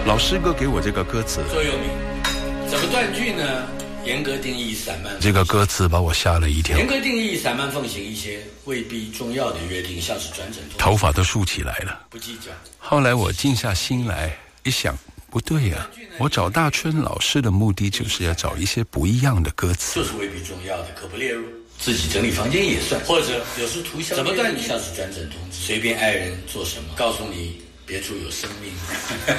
老师哥给我这个歌词， 座右铭，怎么断句呢？严格定义散漫， 这个歌词把我吓了一跳。 严格定义散漫奉行一些未必重要的约定，像是转诊通知， 头发都竖起来了， 不计较。 后来我静下心来一想，不对呀，我找大春老师的目的就是要找一些不一样的歌词， 就是未必重要的，可不列入。自己整理房间也算，或者有时涂怎么断句像是转诊通知，随便爱人做什么，告诉你别处有生命。